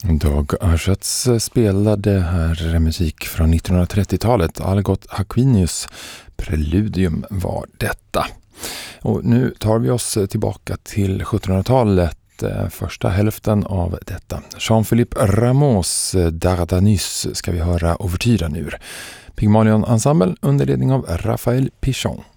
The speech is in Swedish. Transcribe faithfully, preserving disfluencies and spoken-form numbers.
Dag Arshats spelade här musik från nittonhundratrettiotalet. Algot Aquinius preludium var detta. Och nu tar vi oss tillbaka till sjuttonhundratalet, första hälften av detta. Jean-Philippe Rameaus Dardanus ska vi höra ouvertyren ur. Pygmalion Ensemble under ledning av Raphael Pichon.